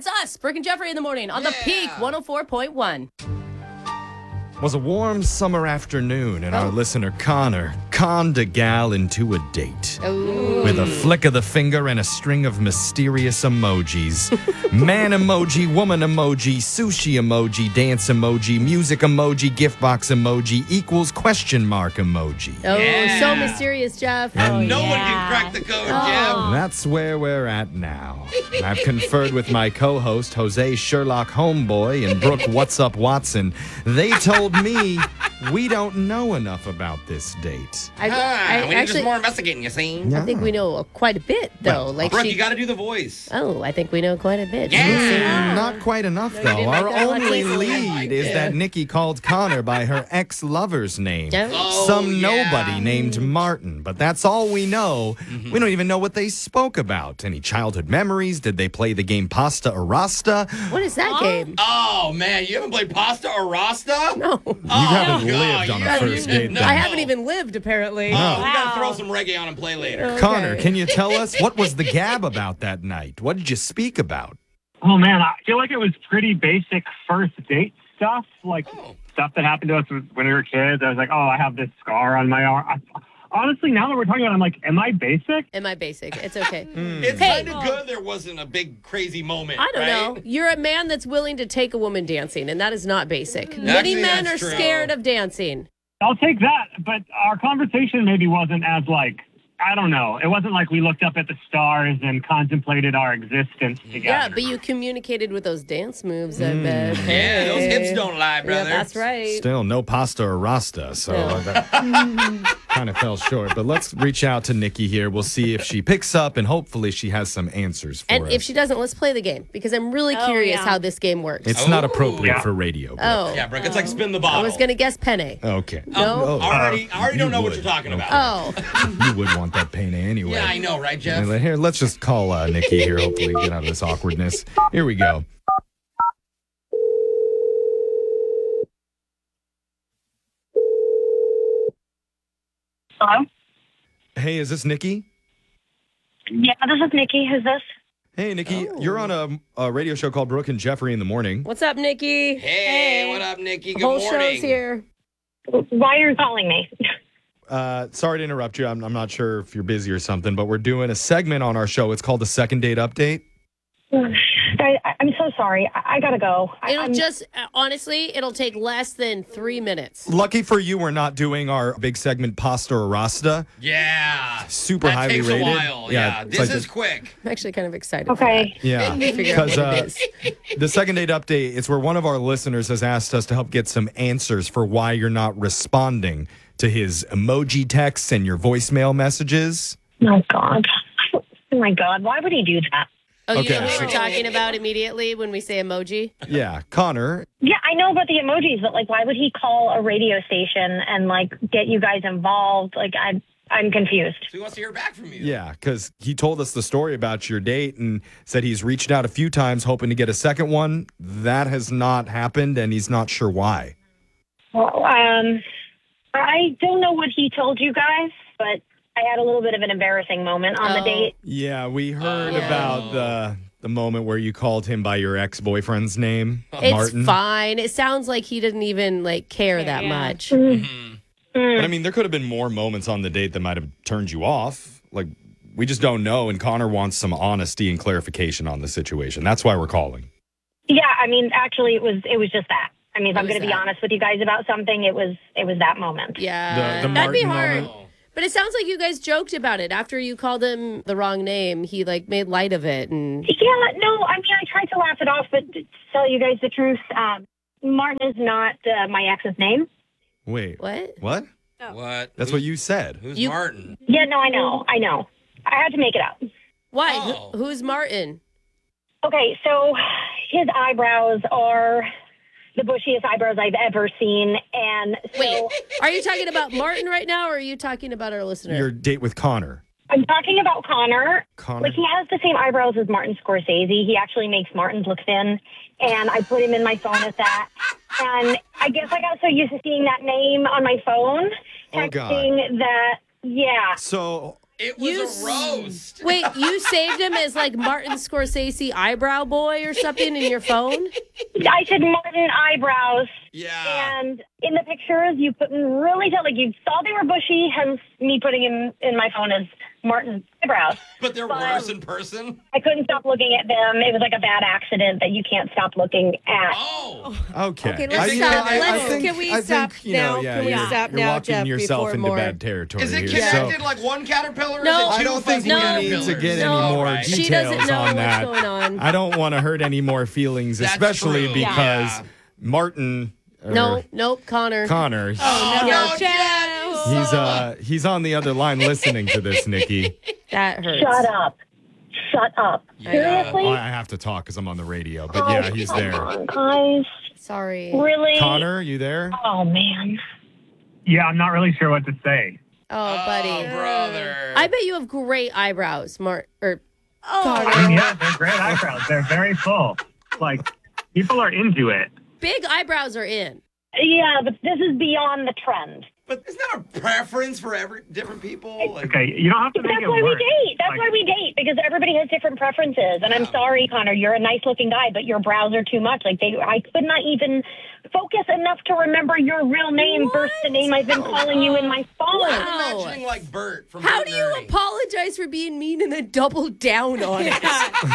It's us, Brooke and Jeffrey in the morning on the Peak 104.1. Was a warm summer afternoon, and our listener Connor conned a gal into a date. With a flick of the finger and a string of mysterious emojis. Man emoji, woman emoji, sushi emoji, dance emoji, music emoji, gift box emoji equals question mark emoji. Oh, so mysterious, Jeff. And No one can crack the code, Jeff. That's where we're at now. I've conferred with my co-host, Jose Sherlock Homeboy, and Brooke What's Up Watson. They told me we don't know enough about this date. We need just more investigating, you see? I think we know quite a bit, though. Brooke, you got to do the voice. I think we know quite a bit. Yeah. Not quite enough, though. Our only lead is that Nikki called Connor by her ex-lover's name. Some nobody named Martin. But that's all we know. We don't even know what they spoke about. Any childhood memories? Did they play the game Pasta or Rasta? What is that game? Oh, man, you haven't played Pasta or Rasta? No. You haven't lived on a first date, no. then. I haven't even lived, apparently. We got to throw some reggae on and play later. Okay. Connor, can you tell us what was the gab about that night? What did you speak about? Oh, man, I feel like it was pretty basic first date stuff, like stuff that happened to us when we were kids. I was like, oh, I have this scar on my arm. Honestly, now that we're talking about it, I'm like, am I basic? Am I basic? It's okay. It's kind of good there wasn't a big crazy moment. I don't right? know. You're a man that's willing to take a woman dancing, and that is not basic. Many men are that's true. scared of dancing. I'll take that, but our conversation maybe wasn't as like, I don't know. It wasn't like we looked up at the stars and contemplated our existence together. Yeah, but you communicated with those dance moves, I bet. Yeah, those hips don't lie, brother. Yeah, that's right. Still, no pasta or Rasta, so that kind of fell short. But let's reach out to Nikki here. We'll see if she picks up, and hopefully she has some answers for And us. if she doesn't, let's play the game, because I'm really curious how this game works. It's not appropriate Yeah. for radio. Brooke. Oh, Yeah, Brooke, it's like spin the bottle. I was going to guess penne. Okay. No? I already don't know what would. you're talking about. Oh, You would want that pain anyway. Yeah, I know, right, Jeff? And here, let's just call Nikki here. Hopefully, get out of this awkwardness. Here we go. Hello? Hey, is this Nikki? Yeah, this is Nikki. Who's this? Hey, Nikki, you're on a radio show called Brooke and Jeffrey in the Morning. what's up, Nikki? Hey, what up, Nikki? Good Whole morning. show's here. Why are you calling me? Sorry to interrupt you. I'm not sure if you're busy or something, but we're doing a segment on our show. It's called the Second Date Update. Guys, I'm so sorry. I gotta go. Honestly, it'll take less than 3 minutes. Lucky for you, we're not doing our big segment Pasta or Rasta. Yeah. Super that highly takes rated. a while. Yeah, it's this like is the- quick. I'm actually kind of excited Okay. Yeah, Figure out because what it is. the Second Date Update, it's where one of our listeners has asked us to help get some answers for why you're not responding to his emoji texts and your voicemail messages. Oh, God. Oh, my God. Why would he do that? Oh, you Okay. know what we're talking about immediately when we say emoji? Yeah, Connor. Yeah, I know about the emojis, but, like, why would he call a radio station and, like, get you guys involved? Like, I'm confused. So he wants to hear back from you. Yeah, because he told us the story about your date and said he's reached out a few times hoping to get a second one. That has not happened, and he's not sure why. Well, I don't know what he told you guys, but I had a little bit of an embarrassing moment on the date. Yeah, we heard about the moment where you called him by your ex-boyfriend's name, It's Martin. fine. It sounds like he didn't even care that much. But I mean, there could have been more moments on the date that might have turned you off. Like, we just don't know, and Connor wants some honesty and clarification on the situation. That's why we're calling. Yeah, I mean, actually, it was just that. I mean, if I'm What was going to be that? honest with you guys about something, it was that moment. Yeah, The that'd be Martin hard. moment? But it sounds like you guys joked about it. After you called him the wrong name, he like made light of it. And Yeah, no, I mean, I tried to laugh it off, but to tell you guys the truth, Martin is not my ex's name. Wait. what? What? What? That's what you said. Who's You- Martin? Yeah, no, I know. I had to make it up. Why? Oh. Who's Martin? Okay, so his eyebrows are the bushiest eyebrows I've ever seen, and so Wait, are you talking about Martin right now, or are you talking about our listener? Your date with Connor. I'm talking about Connor. Connor? Like, he has the same eyebrows as Martin Scorsese. He actually makes Martin's look thin, and I put him in my phone as that. And I guess I got so used to seeing that name on my phone, Oh, God. texting that, yeah. So It was a roast. Wait, you saved him as like Martin Scorsese eyebrow boy or something in your phone? I said Martin eyebrows. Yeah. And in the pictures, you put really like you saw they were bushy, hence me putting him in my phone as Martin's eyebrows. But they're worse in person? I couldn't stop looking at them. It was like a bad accident that you can't stop looking at. Oh. Okay. Okay, let's stop. Can we stop now? Can we stop you're now, walking Jeff, yourself before into more? bad territory Is it here. connected like one caterpillar? Or No. is it two I don't think we fuzzy need to caterpillars? get No. any more Right. She details doesn't know on what's that. going on. I don't want to hurt any more feelings, That's especially true. because Yeah. Martin. Nope, Connor. Connor. Oh, no, Jeff. He's on the other line listening to this, Nikki. That hurts. Shut up. Seriously? Oh, I have to talk because I'm on the radio. But yeah, he's come there. on, guys. Sorry. Really? Connor, you there? Oh, man. Yeah, I'm not really sure what to say. Oh, buddy. Oh, brother. I bet you have great eyebrows, Connor. Yeah, they're great eyebrows. They're very full. Like, people are into it. Big eyebrows are in. Yeah, but this is beyond the trend. But isn't that a preference for different people? Like, Okay, you don't have to make That's it why we work. date. That's Like, why we date, because everybody has different preferences. And I'm sorry, Connor, you're a nice-looking guy, but your brows are too much. Like I could not even focus enough to remember your real name versus the name I've been calling you in my phone. I'm imagining like Bert from How Bert do and you Ernie. apologize for being mean and then double down on it?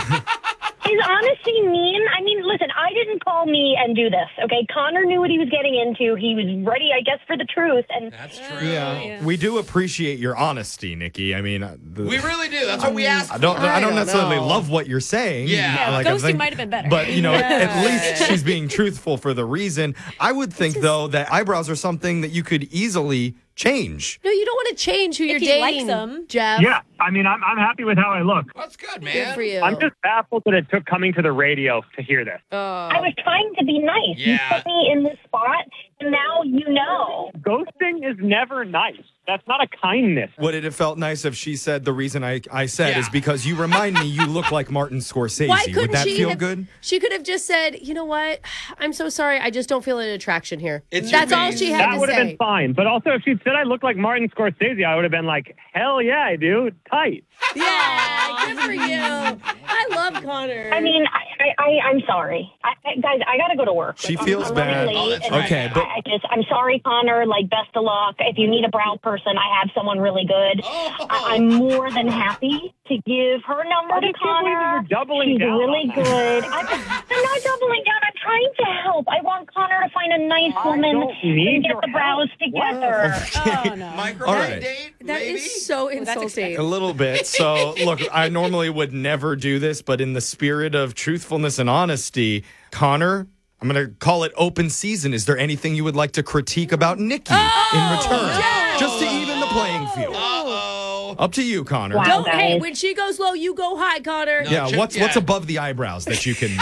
Is honesty mean? I mean, listen, I didn't call me and do this, okay? Connor knew what he was getting into. He was ready, I guess, for the truth. And That's true. Yeah. We do appreciate your honesty, Nikki. I mean, We really do. That's what we asked I don't don't necessarily know. love what you're saying. Yeah. Like, I ghosting think- might have been better. But, at least she's being truthful for the reason. I would think, though, that eyebrows are something that you could easily change. No, you don't want to change who you're If he dating, likes them. Jeff. Yeah, I mean, I'm happy with how I look. That's good, man. Good for you. I'm just baffled that it took coming to the radio to hear this. I was trying to be nice. You Yeah. put me in this spot, and now you know. Ghosting is never nice. That's not a kindness. Would it have felt nice if she said the reason I said Yeah. is because you remind me you look like Martin Scorsese? Why Would couldn't that she feel have, good? She could have just said, you know what? I'm so sorry. I just don't feel an attraction here. It's your That's all face. she had That to would have say. been fine. But also, if she'd said I look like Martin Scorsese, I would have been like, hell yeah, I do. Tight. Yeah, good for you. I love Connor. I mean, I'm sorry. Guys, I got to go to work. She Like, feels I'm bad. Really Oh, late, that's and right. Okay, but I'm sorry, Connor. Like, best of luck. If you need a brown person, I have someone really good. Oh. I'm more than happy to give her number I to just can't believe Connor. you're doubling She's down really on that. good. I'm not doubling down. I'm trying to help. I want Connor to find a nice I woman don't need and get your the brows help. What? together. Oh, no. Microwave All right. date, that maybe? is so that's insulting. a little bit. So, look, I normally would never do this, but in the spirit of truthfulness and honesty, Connor, I'm going to call it open season. Is there anything you would like to critique about Nikki in return? Just to even the playing field. Uh-oh. Up to you, Connor. Wow. Don't, hey, guys. when she goes low, you go high, Connor. No. Yeah, what's Yeah. above the eyebrows that you can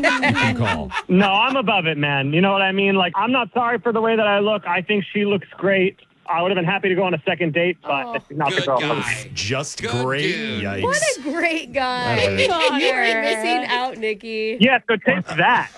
call? No, I'm above it, man. You know what I mean? Like, I'm not sorry for the way that I look. I think she looks great. I would have been happy to go on a second date, but she's not the Good girl for me. guy. Just Good great. dude. Yikes. What a great guy. That hurt. You are missing out, Nikki. Yeah, so take that.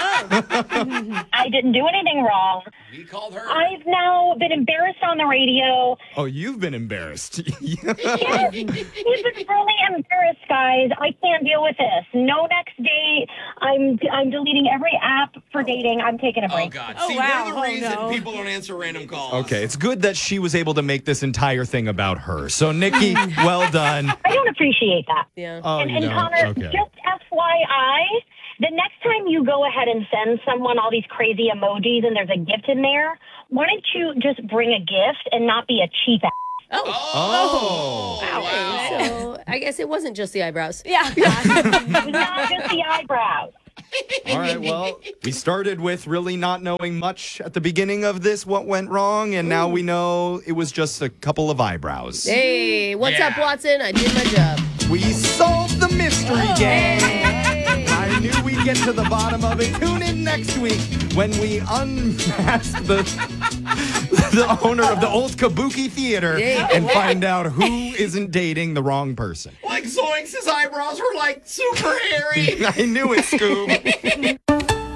I didn't do anything wrong. We called her. I've now been embarrassed on the radio. Oh, you've been embarrassed. Yes, you've been really embarrassed, guys. I can't deal with this. No next date. I'm deleting every app for dating. I'm taking a Oh, break. God. Oh, See, wow. we're the reason Oh, no. people don't answer random calls. Okay, it's good that she was able to make this entire thing about her. So, Nikki, well done. I don't appreciate that. Yeah. Oh, and you and know. Connor, Okay. just FYI, the next time you go ahead and send someone all these crazy emojis and there's a gift in there, why don't you just bring a gift and not be a cheap ass? Oh. Wow. So I guess it wasn't just the eyebrows. Yeah. Not just the eyebrows. All right, well, we started with really not knowing much at the beginning of this, what went wrong, and now we know it was just a couple of eyebrows. Hey, what's up, Yeah. Watson? I did my job. We solved the mystery game. I knew we'd get to the bottom of it. Tune in next week when we unmask the owner of the old Kabuki Theater and find out who isn't dating the wrong person. Like Zoinks' eyebrows were like super hairy. I knew it, Scoob.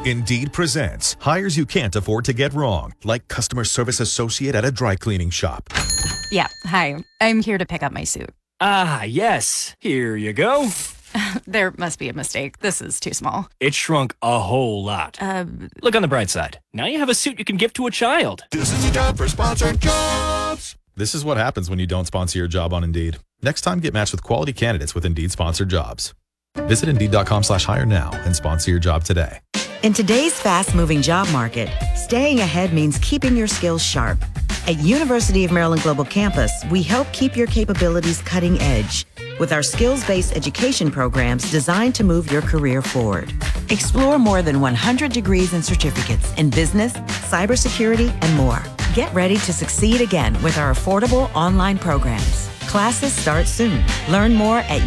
Indeed presents hires you can't afford to get wrong, like customer service associate at a dry cleaning shop. Yeah, hi. I'm here to pick up my suit. Ah, yes. Here you go. There must be a mistake. This is too small. It shrunk a whole lot. Look on the bright side. Now you have a suit you can give to a child. This is your job for sponsored jobs. This is what happens when you don't sponsor your job on Indeed. Next time, get matched with quality candidates with Indeed sponsored jobs. Visit Indeed.com/hire now and sponsor your job today. In today's fast-moving job market, staying ahead means keeping your skills sharp. At University of Maryland Global Campus, we help keep your capabilities cutting edge with our skills-based education programs designed to move your career forward. Explore more than 100 degrees and certificates in business, cybersecurity, and more. Get ready to succeed again with our affordable online programs. Classes start soon. Learn more at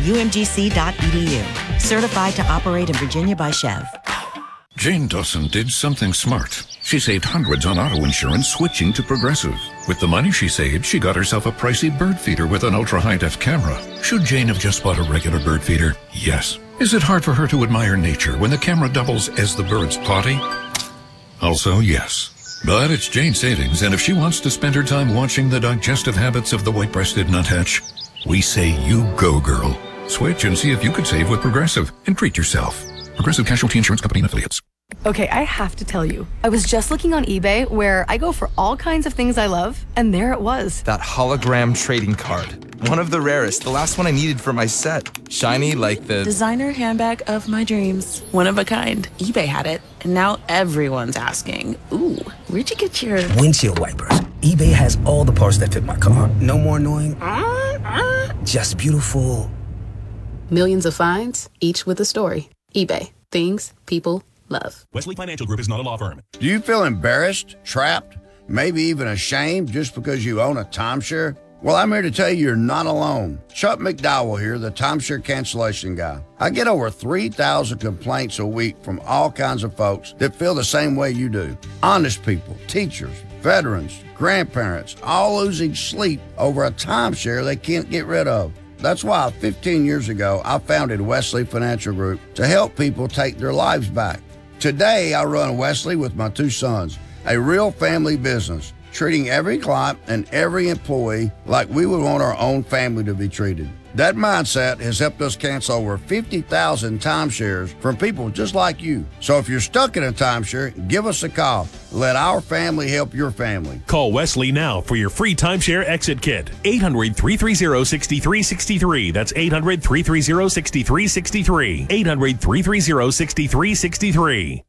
umgc.edu. Certified to operate in Virginia by Chev. Jane Dawson did something smart. She saved hundreds on auto insurance switching to Progressive. With the money she saved, she got herself a pricey bird feeder with an ultra-high-def camera. Should Jane have just bought a regular bird feeder? Yes. Is it hard for her to admire nature when the camera doubles as the bird's potty? Also, yes. But it's Jane's savings, and if she wants to spend her time watching the digestive habits of the white-breasted nuthatch, we say you go, girl. Switch and see if you could save with Progressive and treat yourself. Progressive Casualty Insurance Company and Affiliates. Okay, I have to tell you, I was just looking on eBay where I go for all kinds of things I love, and there it was. That hologram trading card. One of the rarest, the last one I needed for my set. Shiny like the designer handbag of my dreams. One of a kind. eBay had it, and now everyone's asking, ooh, where'd you get your windshield wipers? eBay has all the parts that fit my car. No more annoying, just beautiful. Millions of finds, each with a story. eBay. Things people love. Wesley Financial Group is not a law firm. Do you feel embarrassed, trapped, maybe even ashamed just because you own a timeshare? Well, I'm here to tell you you're not alone. Chuck McDowell here, the timeshare cancellation guy. I get over 3,000 complaints a week from all kinds of folks that feel the same way you do. Honest people, teachers, veterans, grandparents, all losing sleep over a timeshare they can't get rid of. That's why 15 years ago, I founded Wesley Financial Group to help people take their lives back. Today, I run Wesley with my two sons, a real family business, treating every client and every employee like we would want our own family to be treated. That mindset has helped us cancel over 50,000 timeshares from people just like you. So if you're stuck in a timeshare, give us a call. Let our family help your family. Call Wesley now for your free timeshare exit kit. 800-330-6363. That's 800-330-6363. 800-330-6363.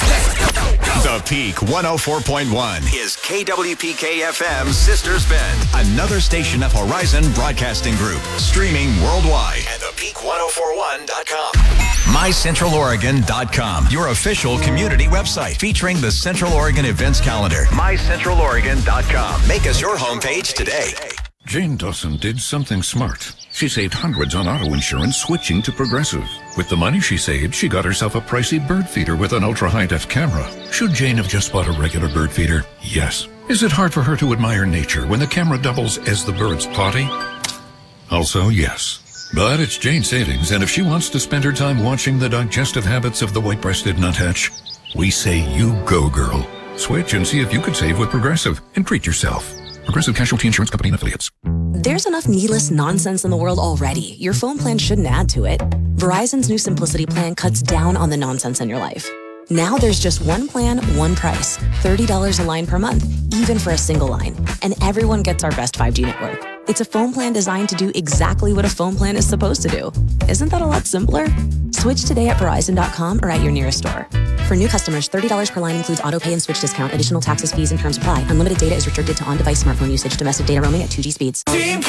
The Peak 104.1 is KWPK-FM's Sisters Bend, another station of Horizon Broadcasting Group, streaming worldwide at thepeak1041.com. MyCentralOregon.com, your official community website featuring the Central Oregon events calendar. MyCentralOregon.com. Make us your homepage today. Jane Dawson did something smart. She saved hundreds on auto insurance switching to Progressive. With the money she saved, she got herself a pricey bird feeder with an ultra-high-def camera. Should Jane have just bought a regular bird feeder? Yes. Is it hard for her to admire nature when the camera doubles as the bird's potty? Also, yes. But it's Jane's savings, and if she wants to spend her time watching the digestive habits of the white-breasted nuthatch, we say you go, girl. Switch and see if you could save with Progressive and treat yourself. Progressive Casualty Insurance Company and Affiliates. There's enough needless nonsense in the world already. Your phone plan shouldn't add to it. Verizon's new Simplicity plan cuts down on the nonsense in your life. Now there's just one plan, one price. $30 a line per month, even for a single line. And everyone gets our best 5G network. It's a phone plan designed to do exactly what a phone plan is supposed to do. Isn't that a lot simpler? Switch today at Verizon.com or at your nearest store. For new customers, $30 per line includes auto pay and switch discount. Additional taxes, fees, and terms apply. Unlimited data is restricted to on-device smartphone usage. Domestic data roaming at 2G speeds.